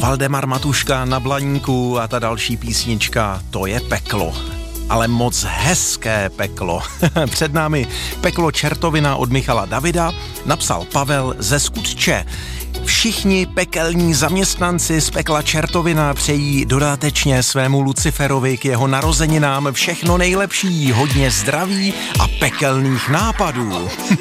Valdemar Matuška na Blaníku a ta další písnička, to je peklo. Ale moc hezké peklo. Před námi Peklo čertovina od Michala Davida, napsal Pavel ze Skutče. Všichni pekelní zaměstnanci z pekla čertovina přejí dodatečně svému Luciferovi k jeho narozeninám všechno nejlepší, hodně zdraví a pekelných nápadů.